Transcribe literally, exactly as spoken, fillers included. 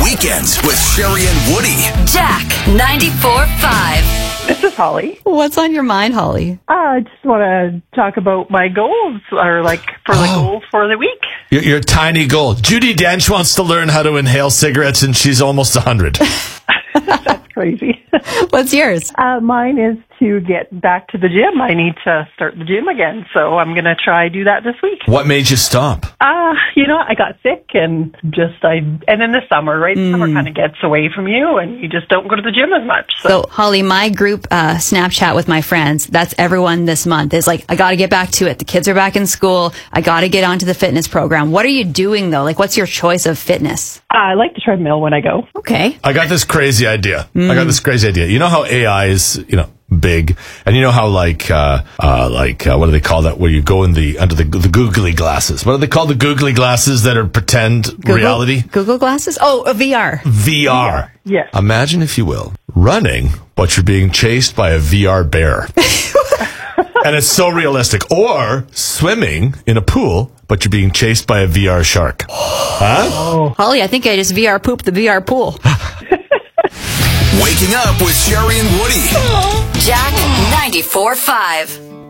Weekends with Sherry and Woody. Jack ninety-four point five. This is Holly. What's on your mind, Holly? Uh, I just want to talk about my goals, or like for the Oh. goals for the week. Your, your tiny goal. Judy Dench wants to learn how to inhale cigarettes, and she's almost one hundred. That's crazy. What's yours? Uh, mine is to get back to the gym. I need to start the gym again, so I'm going to try do that this week. What made you stop? Uh, you know, I got sick and just, I, and in the summer, right? The summer kind of gets away from you and you just don't go to the gym as much. So, So, Holly, my group uh, Snapchat with my friends, that's everyone this month, is like, I got to get back to it. The kids are back in school. I got to get onto the fitness program. What are you doing, though? Like, what's your choice of fitness? I like the treadmill when I go. Okay. I got this crazy idea. I got this crazy idea. You know how A I is, you know, big, and you know how like uh uh like uh, what do they call that where you go in the under the the googly glasses? What are they called? The googly glasses that are pretend Google, reality? Google Glasses? Oh, a V R. V R. Yes. Imagine, if you will, running, but you're being chased by a V R bear. And it's so realistic. Or swimming in a pool, but you're being chased by a V R shark. Huh? Holly, I think I just V R pooped the V R pool. Waking up with Sherry and Woody. Jack ninety-four point five.